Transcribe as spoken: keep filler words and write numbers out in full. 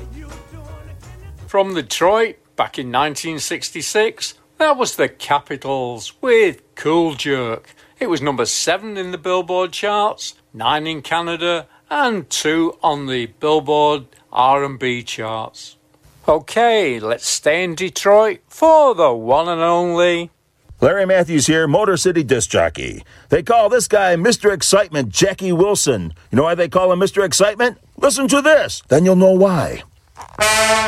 From Detroit, back in nineteen sixty-six, that was the Capitals with Cool Jerk. It was number seven in the Billboard charts, nine in Canada, and two on the Billboard R and B charts. Okay, let's stay in Detroit for the one and only Larry Matthews here, Motor City Disc Jockey. They call this guy Mister Excitement, Jackie Wilson. You know why they call him Mister Excitement? Listen to this, then you'll know why.